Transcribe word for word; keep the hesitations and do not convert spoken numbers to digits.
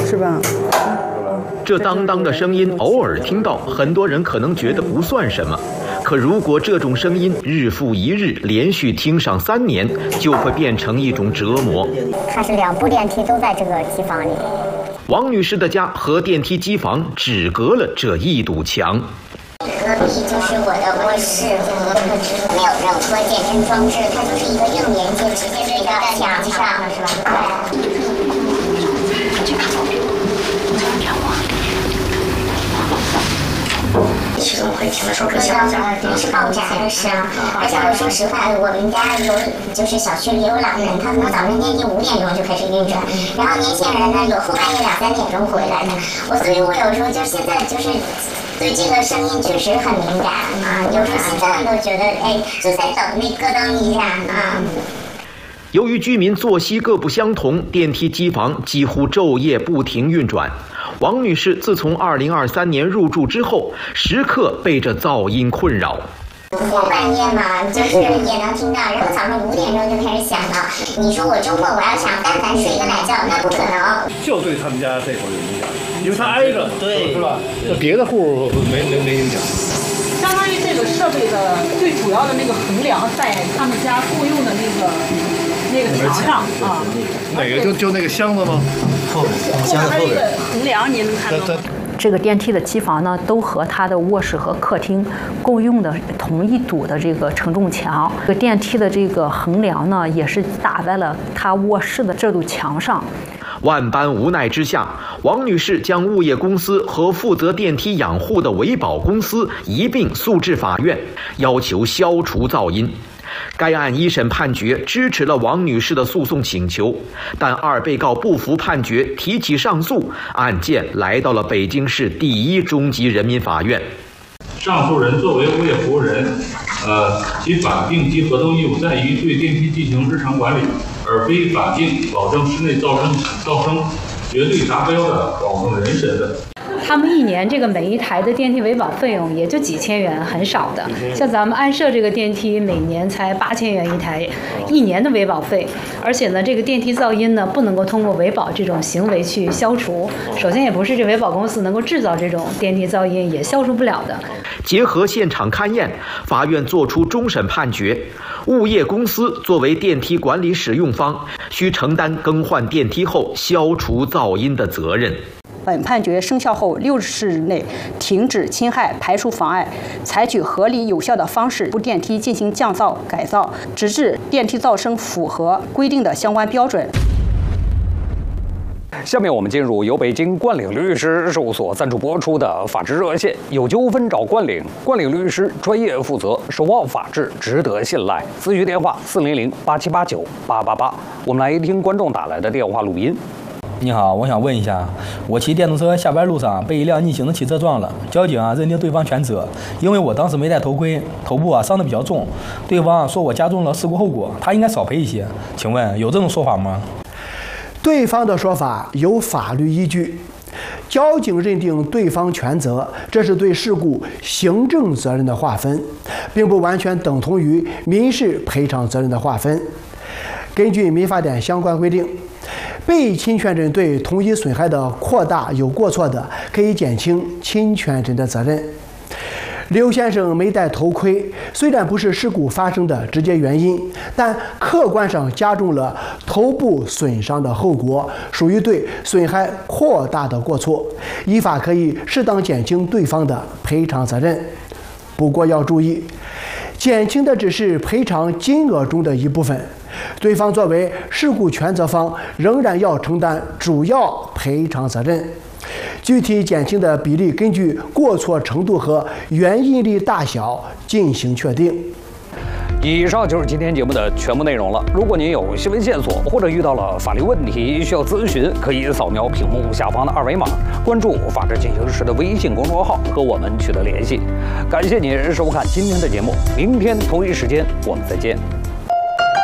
是吧？ 这当当的声音偶尔听到，很多人可能觉得不算什么。可如果这种声音日复一日，连续听上三年，就会变成一种折磨。 它是两部电梯都在这个机房里。 王女士的家和电梯机房只隔了这一堵墙。 隔壁就是我的卧室，没有任何健身装置，它就是一个硬连接，直接对到墙上，是吧？其实我会听的时候，可是是爆炸的事啊！而且我说实话，我们家有就是小区里有老人，他们早晨电梯五点钟就开始运转，然后年轻人呢有后半夜两三点钟回来的。我所以我有时候就现在就是对这个声音确实很敏感啊，有时候心脏都觉得哎，就在等那咯噔一下啊。 由于居民作息各不相同，电梯机房几乎昼夜不停运转。王女士自从二零二三年入住之后，时刻被这噪音困扰。 后半夜嘛，就是也能听到，然后早上五点钟就开始响了。你说我周末我要想但凡睡个懒觉，那不可能。 就对他们家这口有影响，因为他挨着，对，是吧？那别的户没没没影响。 相当于这个设备的最主要的那个横梁在他们家共用的那个那个墙上啊。 哪个就就那个箱子吗？ 后边，箱子后边。横梁您能看到吗？ 这个电梯的机房呢，都和它的卧室和客厅共用的同一堵的这个承重墙。这个电梯的这个横梁呢，也是打在了他卧室的这堵墙上。 万般无奈之下，王女士将物业公司和负责电梯养护的维保公司一并诉至法院，要求消除噪音。该案一审判决支持了王女士的诉讼请求，但二被告不服判决，提起上诉，案件来到了北京市第一中级人民法院。 上诉人作为物业服务人，呃，其法定及合同义务在于对电梯进行日常管理，而非法定保证室内噪声噪声绝对达标的保证人身份。 他们一年这个每一台的电梯维保费用也就几千元，很少的。像咱们安设这个电梯，每年才八千元一台，一年的维保费。而且呢，这个电梯噪音呢，不能够通过维保这种行为去消除。首先，也不是这维保公司能够制造这种电梯噪音，也消除不了的。 结合现场勘验，法院作出终审判决：物业公司作为电梯管理使用方，需承担更换电梯后消除噪音的责任。 本判决生效后六十日内停止侵害、排除妨碍，采取合理有效的方式对电梯进行降噪改造，直至电梯噪声符合规定的相关标准。 下面我们进入由北京冠岭律师事务所赞助播出的法治热线，有纠纷找冠岭，冠岭律师专业负责，守望法治，值得信赖。咨询电话四零零八七八九八八八。我们来听观众打来的电话录音。 你好，我想问一下，我骑电动车下班路上被一辆逆行的汽车撞了，交警啊认定对方全责，因为我当时没戴头盔，头部啊伤得比较重，对方说我加重了事故后果，他应该少赔一些，请问有这种说法吗？ 对方的说法有法律依据，交警认定对方全责，这是对事故行政责任的划分，并不完全等同于民事赔偿责任的划分。根据民法典相关规定，被侵权人对同一损害的扩大有过错的，可以减轻侵权人的责任。刘先生没戴头盔，虽然不是事故发生的直接原因，但客观上加重了头部损伤的后果，属于对损害扩大的过错，依法可以适当减轻对方的赔偿责任。不过要注意，减轻的只是赔偿金额中的一部分，对方作为事故全责方，仍然要承担主要赔偿责任。具体减轻的比例根据过错程度和原因力大小进行确定。 以上就是今天节目的全部内容了。如果您有新闻线索或者遇到了法律问题需要咨询，可以扫描屏幕下方的二维码，关注法治进行时的微信公众号和我们取得联系。感谢您收看今天的节目，明天同一时间我们再见。